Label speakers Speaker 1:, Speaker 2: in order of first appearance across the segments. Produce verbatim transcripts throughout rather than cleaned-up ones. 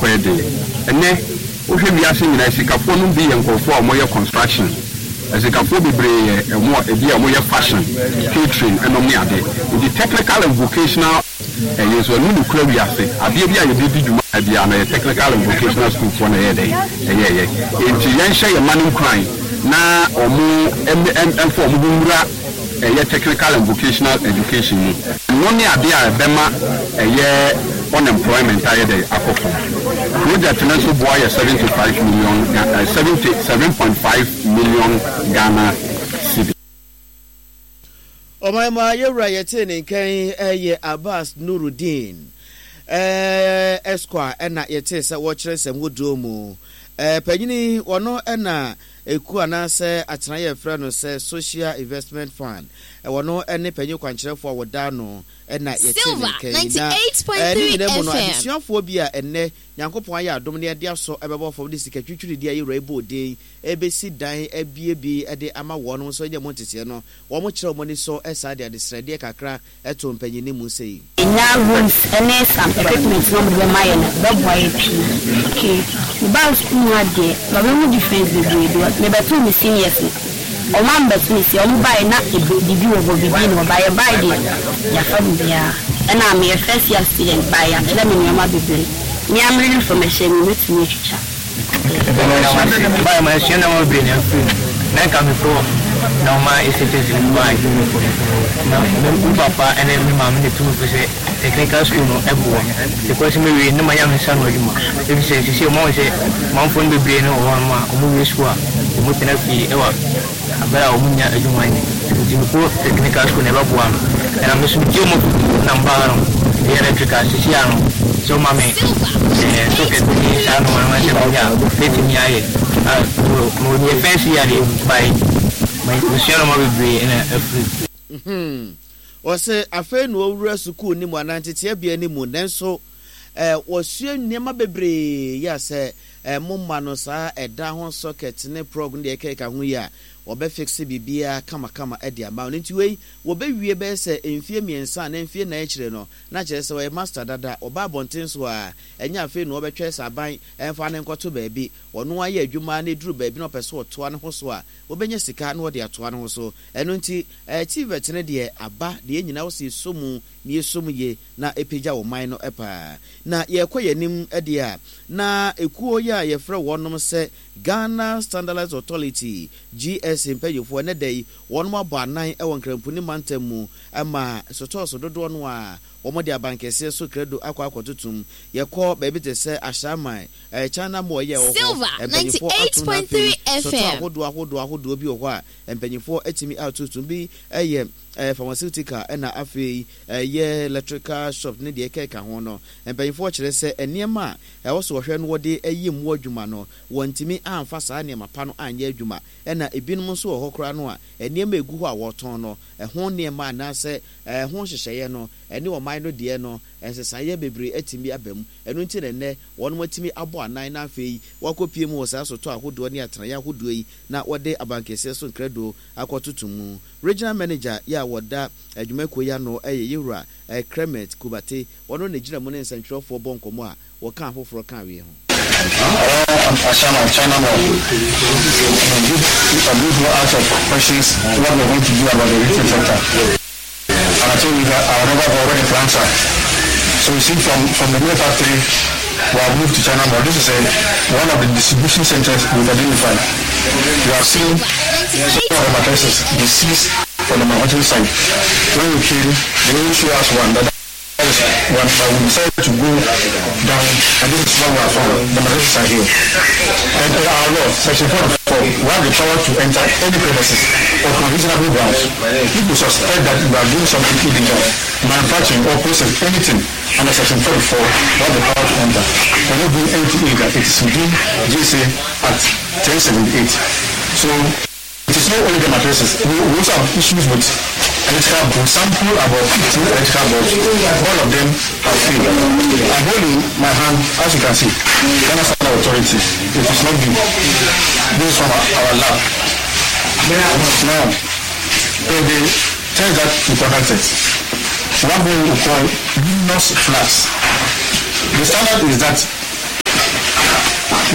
Speaker 1: akɔyɛ de ɛnɛ wohwɛ wiase nyina sikafo no bi yɛ nkɔfo a wɔyɛ construction sikafo bebree yɛ ɛmo ebi a wɔyɛ fashion catering ɛnom ne ade the technical and vocational ɛyɛ so no no kura wiase adeɛ bi a yɛ bi dwuma bi a na yɛ technical and vocational school for na yɛ de ɛyɛ yɛ enti yɛn hyɛ yɛ manim crime na ɔmo ɛm ɛm for ɔmo nwura ɛyɛ technical and vocational education no ne ade a bɛma ɛyɛ unemployment ayɛ de akɔfo project no so boy seventy-five million uh, seventy-seven point five million Ghana cedi.
Speaker 2: Omaima yewra yete ne nkan eye Abbas Nuruddin eh Esquire ena yete se wo kire sem wodo mu eh panyini wono ena eku anase atena ye frɛ no se social investment fund e wono ene panyi kwankyerefo a woda no ena yete ne nkan
Speaker 3: ninety-eight point three F M
Speaker 2: adisuafo bi a enne Nyankopon aye adom ne de aso ebebo fo de sika twitwiri de aye rebo de ebesi dan ebiebi ede ama wono so nya montete no wo mo kire mo ni so esa de adesrede kakra eto mpanyini mu sei
Speaker 4: ina rooms ene some equipment no be my na be boy okay ba school ade ba me mu defense de do me ba to me seniors o man ba to me si o mu buy na e di bi wo bi no buy buy de ya fa bia ena me first year student buy ya tell me nyama bibiri me am reading from a shame me to me chicha
Speaker 5: buy my shame na mo bi na na ka me pro na ma citizen buy na me papa ene me mama ne tu se technical school no ebo because me we no ma ya me san no juma e bi se se mo se man fon be bi no o ma o mo we school o mo tena fi e wa abara o munya adwuma ni ti ko technical school ne ba bo am era me so mo namba no the electrical system so mama eh so ke ni sa no ma se ba ya fifty ni aye ah mo ni fancy ya de by my monsieur mo be na afri
Speaker 2: mhm o se afa no owura school ni mo anantete bia ni mo nenso eh wosua nneema bebre ya se eh momma no sa eda ho socket ne plug ne ke ka ho ya obe fixe bibia kama kama edi ama nti wei wobe wie be se enfie miensa na enfie na ekire no na kire se we master dada oba bonten so a enya afi no obetwe saban enfa ne nkoto baabi ono aye adwuma na duru baabi no pese otoa ne ho so a obenya sika na ode atoa ne ho so eno nti eh chivet ne de aba de nyina wo se somu ne somu ye na epagya wo man no epa na ye koyanim ede a na ekuo ya ye frɛ wonom se Ghana Standardized Authority G S mpanyefo ne dai wonom aba anan e won krampuni mantamu ama sotoso dodo no a womo de abankese so credo akwa akotutum ye ko ba bi te se ashaman eh China mo ye wo
Speaker 3: ninety-eight point three F M
Speaker 2: ahodo ahodo ahodo bi wo ho a mpanyefo atimi atutum bi eye eh pharmaceutical na afei eh electrical shop ne de keka ho no mpanyefo kire se eniema e wo so hwe no wode ayim wo adwuma no wontimi amfa saa ne mapa no anya adwuma na ebinom so wo hokora no a eniema egu ho a woton no ehon niema na se ehon hyehyeye no eni wo man no de no ensesaye bebre atimi abam eno nti ne ne wono matimi abo anan na afei wakopie mu wo saa so to ahodo ne atena ya ahodo yi na wode abankese so credo akotutum regional manager ya woda adwumako ya no eye yewura Kremet Kubate wono ne gira mu ne nsantwerefo bonkomo a wo kan afoforo kan we ho
Speaker 6: Ashana, China, we can do more out of questions what we're going to do about the retail sector. And I told you that our number already answered. So you see from, from the new factory, we have moved to China, but this is a, one of the distribution centers we've identified. You have seen some of the mattresses deceased from the manufacturing side. When we came, they only show us one. That When we decided to go down, and this is what we are found, the mattresses are here. And per our law, section forty-four, we have the power to enter any premises or conditionable grounds. People suspect that we are doing something illegal, manufacturing or process anything under section forty-four, we have the power to enter. We are not doing anything illegal. It is within G S A Act ten seventy-eight. So it is not only the mattresses. We also have issues with electrical boards. Sample about fifteen electrical boards. All of them are failed. I'm holding my hand, as you can see, the Ghana Standard Authority. It is not due. This is from our, our lab. Now, the test that we conducted, one thing we call luminous flash. The standard is that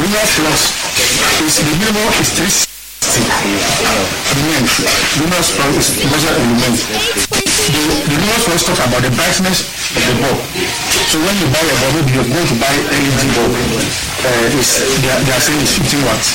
Speaker 6: lunar flux is the minimum is three sixty remains. Lunar flux is measured in remains. The, the lunar flux talk about the brightness of the bulb. So when you buy a bulb, you're going to buy L E D bulb. Uh, is they are, they are saying it's fifteen watts.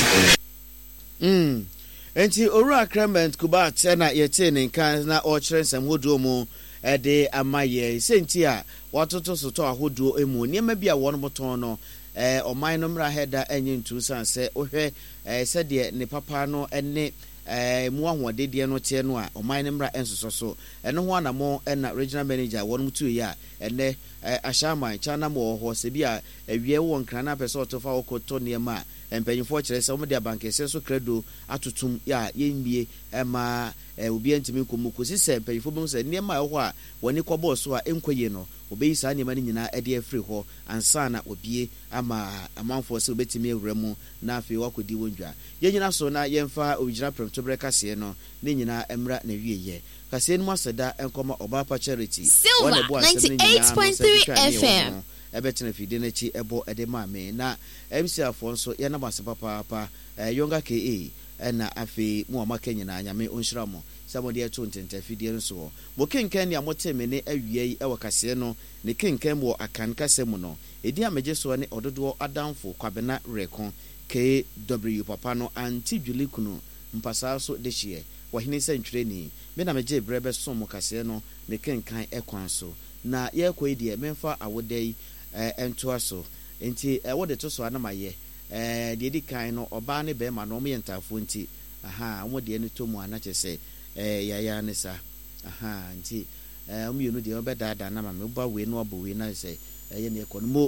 Speaker 2: Mm. Enti Owura Clement Kubat na yete ne kan na o kyerɛ nsɛm hodo mu ɛde amaye senti a watoto soto ahodo emu niema bi a wɔn moton no eh ɔman no mra heda enye ntu san sɛ ohwɛ eh sɛ de ne papa no ene eh mu ahoɔde de no tie no a ɔman no mra ensoso so ɛno ho anamo na regional manager wɔn mutu yi a ene ahyaman chana mo ho se bi a awie wɔ nkran na pɛsɛ ɔtofa okoto niema a empanyifo kyerɛ sɛ ɔmo de abankɛsɛ so credo atotum ya yɛnbie ɛma obi antimi komuko si sɛ empanyifo bom sɛ niema ɛhɔ a wɔne kɔbɔ so a enkoye no obeyi saa niema ne nyinaa ɛde afiri hɔ ansa na obie ama amanfo sɛ obetimi awura mu na afei wakodi wondwa yɛnyina so na yɛmfa ogyina premto brɛ kaseɛ no ne nyinaa emra na wieyɛ kaseɛ no maseda enkɔma Obapa Charity
Speaker 3: Silver ninety-eight point three F M
Speaker 2: ebetena fide na chi ebo ede maame na M C afo nso ye na basa papa papa Yonga K A na afi mu amaka nyina nyame onhyira mo sabode eto ntenta fide nso bo kenkan ne amoteme ne awie yi e wakase no ne kenkan bo akan kase mu no edi amegye so ne ododo adamfo kwabena rekon K W papa no anti Julie kunu mpasa so de hie wahene sentwere ni me na megye brebe so mo kase no ne kenkan ekwan so na ye koi de memfa awodai entoa so enti wo de to so anamaye eh de di kan no oba ne be ma no mo yentafo nti aha mo de ne to mu anache se eh yaya ne sa aha nti eh mo yenu de obeda da na ma me ba we no obo we na se eh ne ekono mo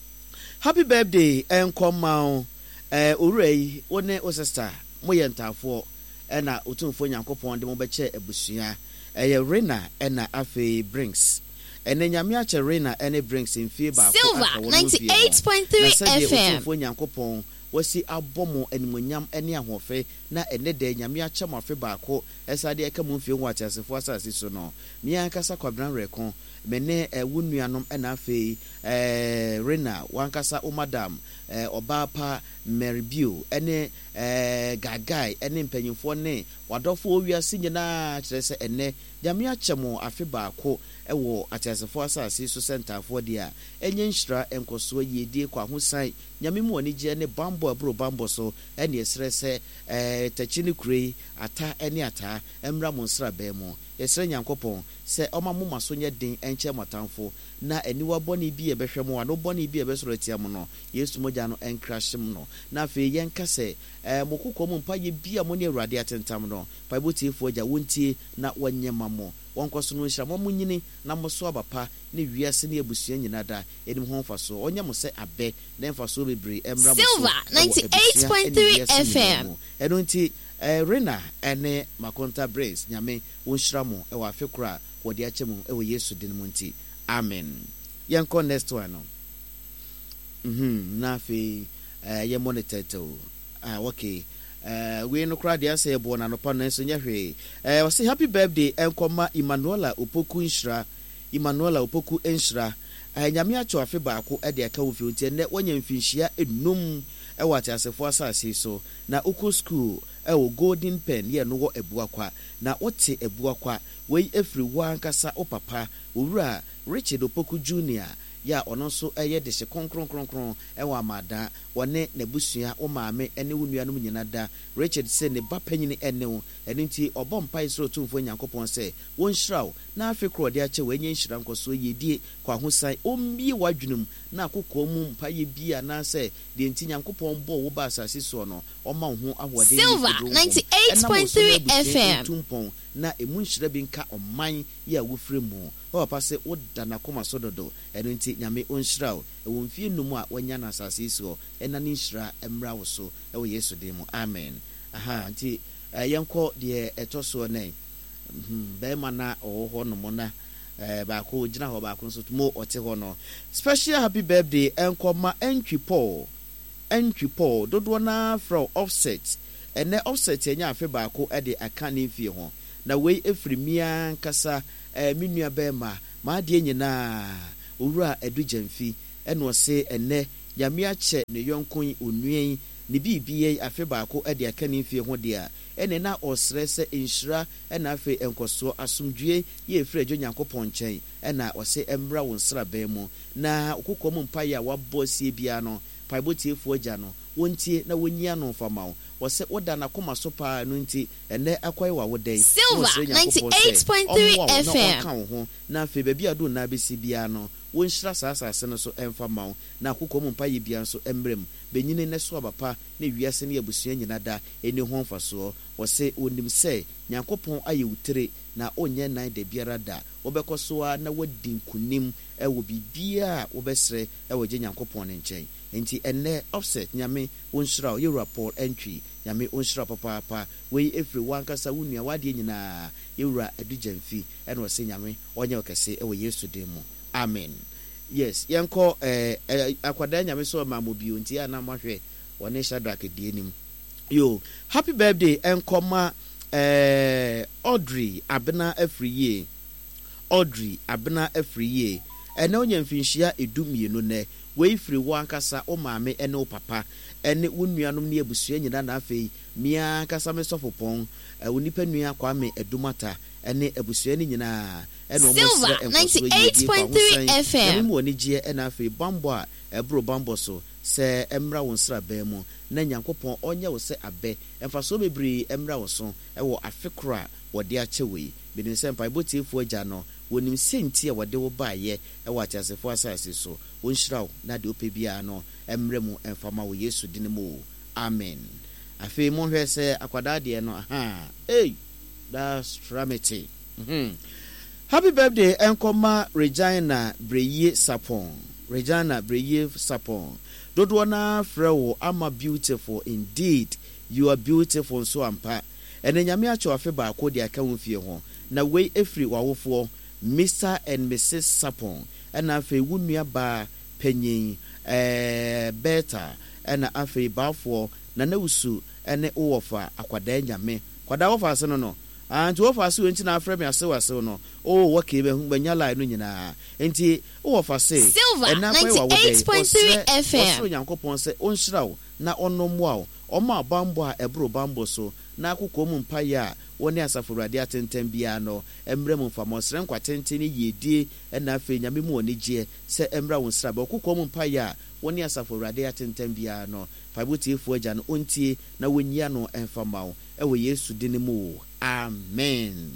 Speaker 2: happy birthday enkoma eh owurai wone o sister mo yentafo e na otumfo nyankopon de mo be che abusua eh Rena e na afi Brinks ene nyame ache Rena ene Brinks in fie ba
Speaker 3: Silver ninety-eight point three F M
Speaker 2: otumfo nyankopon wasi abomo animonyam ene ahofe na ene de nyame ache mo afi ba ko esade eka mo fie ho atasefo asase so no mi ankasa kwabran rekon mene ewunuanom ena afi eh Rena wankasa o madam eh Obapa Meribio ene eh gagai ene mpanyimfo ne wadofo owiase nyina kyerɛ sɛ ene nyame ache mo afi ba ko ewo atasefo asase so center for dia enye nhira enkoso yedie kwa hosan nyame mu oni gye ne bambo abro bambo so ene esre se eh tachini kure ata ene ata emra mo nsra ba mu esre nyankopon se oma mo maso nye den enche matamfo na eniwa boni bi e behwe mo ano boni bi e besoro tia mo no yesu moja no encrash mo no na fe yenka se eh mokoko mo mpa ye bi a mo ne awurade atentam no pa botiefo ja wontie na wanyema mo wonkoso no nhira mo munyini na mo so abapa ne wiase ne abusua nyina da enim ho mfa so onya mo se abe na mfa so bebre emra mo so
Speaker 3: Silver ninety-eight point three F M
Speaker 2: eno nti eh Rena ene Makonta Brace nyame wonhyira mo e wa afekura wode ache mo e wo Yesu din mu nti amen yanko next one no mhm na fe eh ye monitor to ah okay eh we no kra dia say bo na no pa no so nya hwe eh we say happy birthday enkoma Emmanuela Opoku Nshira Emmanuela Opoku Nshira eh nyame acho afe baako e de aka wo fi nti ne wonya mfinhia enum e wate asefo asase so na uku school e wo Golden Pen ye no wo ebuakwa na wote ebuakwa we efri wankasa opapa owura Richard Opoku Junior ya ono so eye de se konkron konkron e wa amada wone nebusua o maame ene wunuanom nyina da Richard se ne ba panyini ene wo ene nti obompa isro tumfo nyankopon se won hyiraw na afekro de ache wenye nhyira nkoso yedie kwa hosan ombie wadwunum na akokɔ mu mpa ye bia na se de nti nyankopon bo wo ba asase so no oma ho ahode
Speaker 3: Silver ninety-eight point three F M
Speaker 2: tumpon na emu nhyira bi nka oman ya wofre mu o pa se wo dana koma so dodo ene nti nyame onhyiraw e wo mfie numu a wanya na asase so ena ni nhyira emra wo so e wo Yesu dem amen aha nti yenko de etoso ne mhm be mana o ho no mo na eh ba ko gina ho ba ko so mo ote ho no special happy birthday enkoma entwi Paul entwi Paul dodo na from offset ene offset enya afi ba ko e de aka ne fie ho na we efrimia nkasa eh minua be ma ma de nyina owura edugyanfi eno se ene nyame ache ne yonkon onuen ne bibie afe baako ade aka ne fie ho de a ene na osre se enhyira ena afe enkoso asomdue ye efre adwo Nyankopɔn nkyɛn ena ɔse embra wo nsra ban mu na okokom mpaye a wabɔ sie bia no paibotiefo agya no wontie na wonyia no fama wo wose woda na koma so pa no nti ene akwai wa wodai
Speaker 3: Silver ninety-eight point three F M
Speaker 2: kan ho na afe baabi ado na besi bia no wonhyira saasase no so emfama wo na akokom mpaye bia nso embrem benyine ne so abapa na wiase ne abusua nyina da eni ho mfaso wose onim se Nyankopɔn aye wutere na onye nan de biara da obekosoa na wadi nkunim ewo bibia obesre ewo je Nyankopɔn ne nkyɛn enti enne offset nyame wonhyira ye rapport entry nyame wonhyira papa papa we efri wankasa wunua wade nyina yewura adugyanfi ene wose nyame onye okese ewo Yesu dem mu amen. Yes yenko eh, eh akwada nyame so ma mobio nti ana mahwe wone Shadrack dienim yo happy birthday enkoma eh Audrey Abena Afriye Audrey Abena Afriye ene onye mfinhia edumienu ne we free wankasa o maame ene o papa ene wonuanom ne abusua nyina na afei mia kasa mesofopon wonipa nua Kwame Edumata ene abusua ni nyina ene
Speaker 3: Silver ninety-eight point three F M
Speaker 2: mo ni gie ene afei bambo a ebro bambo so se emra won sra ban mu na Nyankopɔn onye wo se abe emfa so bebre emra wo so ewo afekora wode achewe binin se mpa ibotiefo agya no wonim senti a wode wo baaye ewo atiasefo asase so wonhyiraw na de opebia no emre mu emfama wo Yesu din mu amen. Afei mo hwe se akwada de no aha hey that's tramity. Mhm. Happy birthday enkoma Regina Breye Sapon Regina Breye Sapon dodo na frewo ama beautiful indeed you are beautiful so ampa ene nyame acho afe ba ko de aka wo fie ho na we efri wawofo Mister and Missus Sapon ena afe wunua ba panyin eh beta ena afe bafo na na usu ene owofa akwada nyame kwada wofa ase no no anti wofa ase wenti na afre me ase wase no o woke be hu banya line no nyina enti wofa se
Speaker 3: ena ninety-eight point three F M
Speaker 2: so Nyankopɔn se onhyirawo na onomwa oma bambo a ebro bambo so na akụkọ mu mpaye a woni asafurade atenten bia no emre mu famosre nkwatenten yedie na afi nyame mu oni gie se emra won sra ba akụkọ mu mpaye a woni asafurade atenten bia no fabutifo agya no ontie na wonyia no enfamawo ewe Yesu din mu amen.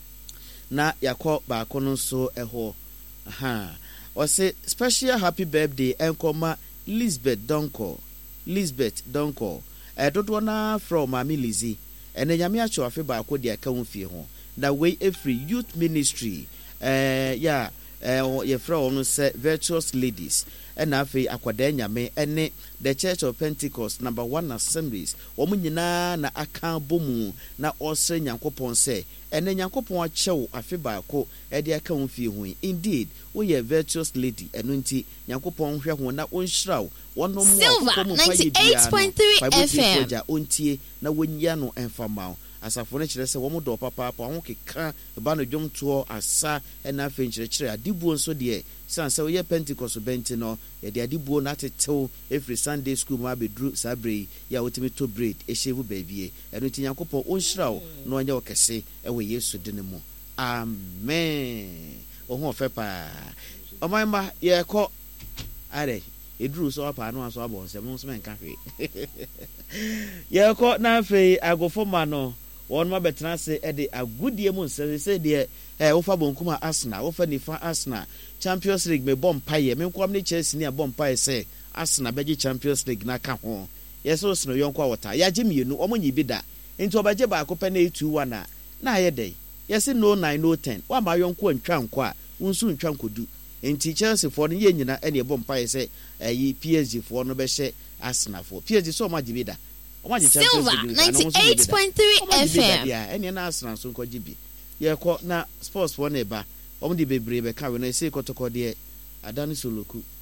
Speaker 2: Na yakọ baako no so eho aha o say special happy birthday enkoma Lisbeth Donko Lisbeth Donko edodo na from Mami Lizzie ene nyame acho afi ba ko de aka wo fie ho na we every youth ministry eh ya eh ye from no say virtuous ladies ena afi akwada nyame ene the Church of Pentecost number one assemblies wo nyina na aka bomu na osre Nyankopɔn se ene Nyankopɔn achew afi ba ko e de aka wo fie ho indeed wo ye virtuous lady eno nti Nyankopɔn hwe ho na onhyiraw wono mo
Speaker 3: Silver ninety-eight point three F M
Speaker 2: ja ontie na wonyia no enfama asafo ne kire se wo mo do papa papa ho keka ba no dwomto asa na afa nkire kire adibuo nso de san se wo ye Pentecost benti no ye de adibuo na tetew every Sunday school ma bedru sabre ya wotimi to bread e shevu baabie eno ti Nyankopɔn onhyiraw no onye okese e wo Yesu din mu amen. Ohun ofe pa omanma ye ko are edru so apa no aso abo nsem nso menka hwe ye ko na fe agofo ma no won ma betena se e de agudie mu nse se de eh wo fa bonkuma Arsenal wo fa nifa Arsenal Champions League me bom paye me nkwam ne Chelsea ne bom paye se Arsenal beje Champions League na ka ho yeso sno yonko awota ya je mienu omonyi bi da enti obaje ba akopa na two one na na aye dey yesi no nine no ten wa ma yonko antwa nko a unsu ntwa nkodu enti Chelsea for ye nyina ene bom paye se eh P S G for no be hye Arsenal for P S G so ma je bi da
Speaker 3: Silver ninety-eight point three F M
Speaker 2: ya ene na Arsenal so nko jibi ye ko na sports for na ba omo di bebre be ka we na se kotoko de adani soloku